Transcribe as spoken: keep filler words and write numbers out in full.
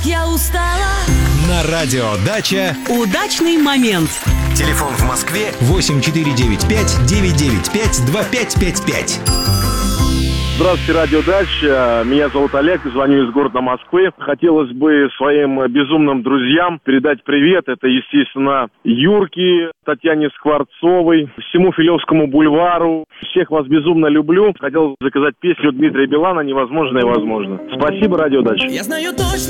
Я устала. На радио «Дача» Удачный момент. телефон в Москве восемь четыре девять пять девять девять пять два пять пять пять. Здравствуйте, радио «Дача». Меня зовут Олег, звоню из города Москвы. Хотелось бы своим безумным друзьям передать привет. Это, естественно, Юрке, Татьяне Скворцовой, всему Филевскому бульвару. Всех вас безумно люблю. Хотел заказать песню Дмитрия Билана «Невозможное возможно». Спасибо, радио «Дача». Я знаю точно.